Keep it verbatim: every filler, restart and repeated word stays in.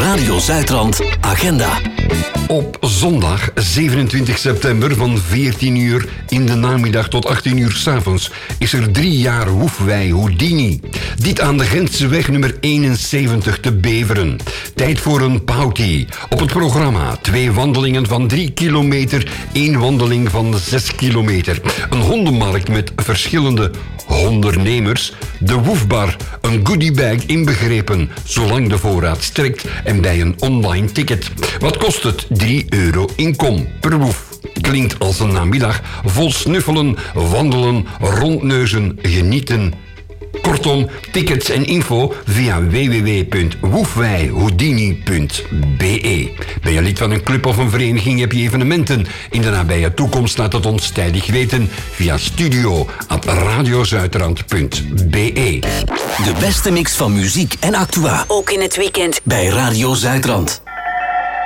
Radio Zuidrand Agenda. Op zondag zevenentwintig september van veertien uur in de namiddag tot achttien uur 's avonds is er drie jaar Woefwij Houdini. Dit aan de Gentseweg nummer eenenzeventig te Beveren. Tijd voor een pauty. Op het programma twee wandelingen van drie kilometer, één wandeling van zes kilometer. Een hondenmarkt met verschillende hondernemers. De Woefbar, een goodiebag inbegrepen, zolang de voorraad strekt en bij een online ticket. Wat kost het? drie euro inkom per woef. Klinkt als een namiddag vol snuffelen, wandelen, rondneuzen, genieten. Kortom, tickets en info via w w w punt woefwijhoudini punt b e. Ben je lid van een club of een vereniging, heb je evenementen in de nabije toekomst, laat het ons tijdig weten via studio at radiozuidrand punt b e. De beste mix van muziek en actua. Ook in het weekend. Bij Radio Zuidrand.